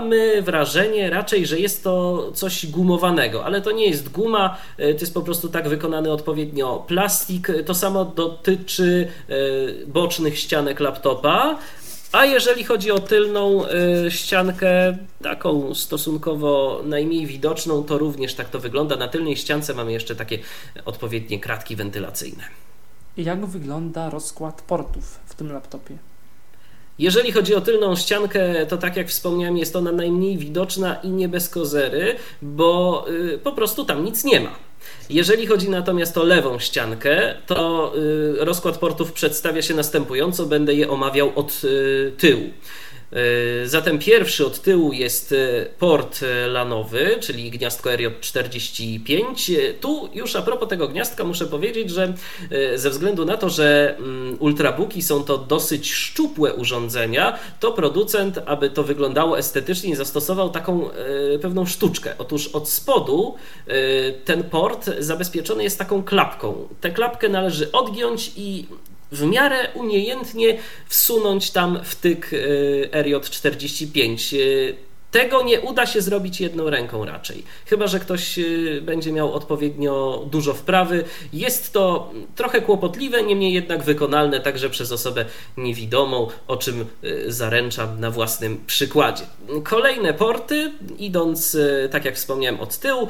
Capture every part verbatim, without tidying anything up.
mamy wrażenie raczej, że jest to coś gumowanego, ale to nie jest guma, to jest po prostu tak wykonany odpowiednio plastik. To samo dotyczy bocznych ścianek laptopa. A jeżeli chodzi o tylną y, ściankę, taką stosunkowo najmniej widoczną, to również tak to wygląda. Na tylnej ściance mamy jeszcze takie odpowiednie kratki wentylacyjne. I jak wygląda rozkład portów w tym laptopie? Jeżeli chodzi o tylną ściankę, to tak jak wspomniałem, jest ona najmniej widoczna i nie bez kozery, bo y, po prostu tam nic nie ma. Jeżeli chodzi natomiast o lewą ściankę, to y, rozkład portów przedstawia się następująco, będę je omawiał od y, tyłu. Zatem pierwszy od tyłu jest port lanowy, czyli gniazdko R J czterdzieści pięć. Tu już a propos tego gniazdka muszę powiedzieć, że ze względu na to, że ultrabooki są to dosyć szczupłe urządzenia, to producent, aby to wyglądało estetycznie, zastosował taką pewną sztuczkę. Otóż od spodu ten port zabezpieczony jest taką klapką. Tę klapkę należy odgiąć i w miarę umiejętnie wsunąć tam wtyk R J czterdzieści pięć. Tego nie uda się zrobić jedną ręką raczej, chyba że ktoś będzie miał odpowiednio dużo wprawy. Jest to trochę kłopotliwe, niemniej jednak wykonalne także przez osobę niewidomą, o czym zaręczam na własnym przykładzie. Kolejne porty, idąc tak jak wspomniałem od tyłu,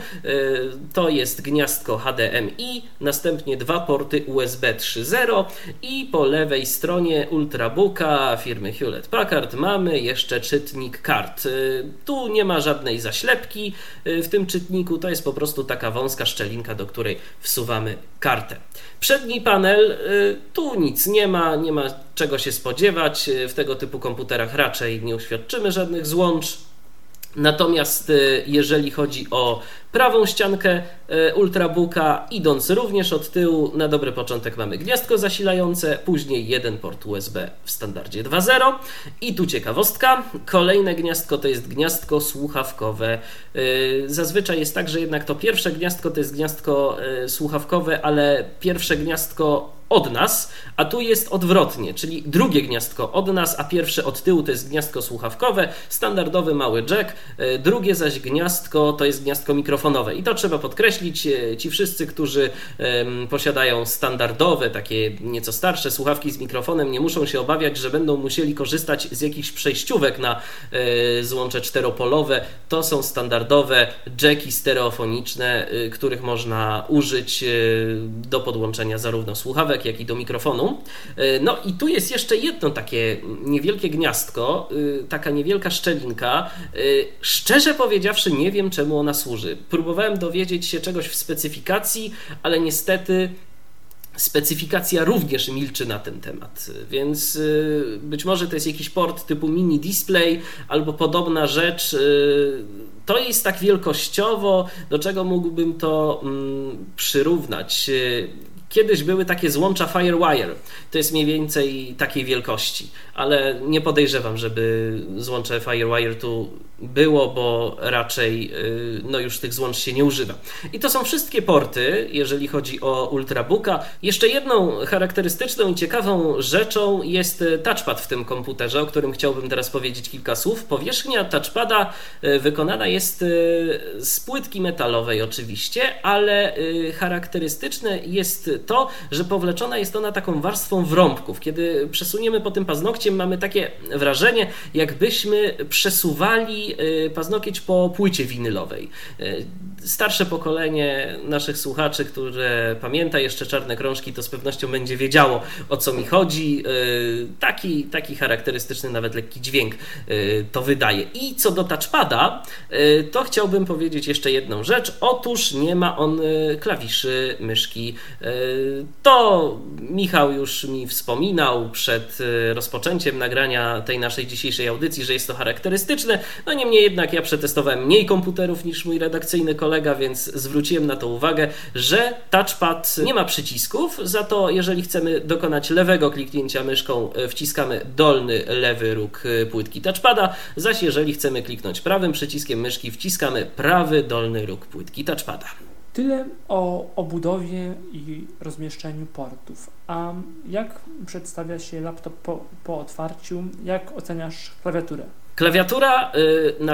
to jest gniazdko H D M I, następnie dwa porty U S B trzy zero i po lewej stronie ultrabooka firmy Hewlett Packard mamy jeszcze czytnik kart. Tu nie ma żadnej zaślepki w tym czytniku, to jest po prostu taka wąska szczelinka, do której wsuwamy kartę. Przedni panel, tu nic nie ma, nie ma czego się spodziewać, w tego typu komputerach raczej nie uświadczymy żadnych złącz. Natomiast jeżeli chodzi o prawą ściankę ultrabooka, idąc również od tyłu, na dobry początek mamy gniazdko zasilające, później jeden port U S B w standardzie dwa zero i tu ciekawostka, kolejne gniazdko to jest gniazdko słuchawkowe. Zazwyczaj jest tak, że jednak to pierwsze gniazdko to jest gniazdko słuchawkowe, ale pierwsze gniazdko od nas, a tu jest odwrotnie, czyli drugie gniazdko od nas, a pierwsze od tyłu to jest gniazdko słuchawkowe, standardowy mały jack, drugie zaś gniazdko to jest gniazdko mikrofonowe i to trzeba podkreślić, ci wszyscy, którzy um, posiadają standardowe, takie nieco starsze słuchawki z mikrofonem, nie muszą się obawiać, że będą musieli korzystać z jakichś przejściówek na e, złącze czteropolowe, to są standardowe jacki stereofoniczne, e, których można użyć e, do podłączenia zarówno słuchawek, jak i do mikrofonu. No i tu jest jeszcze jedno takie niewielkie gniazdko, taka niewielka szczelinka. Szczerze powiedziawszy, nie wiem, czemu ona służy. Próbowałem dowiedzieć się czegoś w specyfikacji, ale niestety specyfikacja również milczy na ten temat, więc być może to jest jakiś port typu mini display albo podobna rzecz. To jest tak wielkościowo, do czego mógłbym to przyrównać. Kiedyś były takie złącza Firewire, to jest mniej więcej takiej wielkości, ale nie podejrzewam, żeby złącze Firewire tu było, bo raczej no już tych złącz się nie używa. I to są wszystkie porty, jeżeli chodzi o ultrabooka. Jeszcze jedną charakterystyczną i ciekawą rzeczą jest touchpad w tym komputerze, o którym chciałbym teraz powiedzieć kilka słów. Powierzchnia touchpada wykonana jest z płytki metalowej oczywiście, ale charakterystyczne jest to, że powleczona jest ona taką warstwą wrąbków. Kiedy przesuniemy po tym paznokciem, mamy takie wrażenie, jakbyśmy przesuwali paznokieć po płycie winylowej. Starsze pokolenie naszych słuchaczy, które pamięta jeszcze czarne krążki, to z pewnością będzie wiedziało, o co mi chodzi. Taki, taki charakterystyczny, nawet lekki dźwięk to wydaje. I co do touchpada, to chciałbym powiedzieć jeszcze jedną rzecz. Otóż nie ma on klawiszy myszki. To Michał już mi wspominał przed rozpoczęciem nagrania tej naszej dzisiejszej audycji, że jest to charakterystyczne. No niemniej jednak ja przetestowałem mniej komputerów niż mój redakcyjny kolega, więc zwróciłem na to uwagę, że touchpad nie ma przycisków, za to jeżeli chcemy dokonać lewego kliknięcia myszką, wciskamy dolny lewy róg płytki touchpada, zaś jeżeli chcemy kliknąć prawym przyciskiem myszki, wciskamy prawy dolny róg płytki touchpada. Tyle o obudowie i rozmieszczeniu portów. A jak przedstawia się laptop po, po otwarciu? Jak oceniasz klawiaturę? Klawiatura na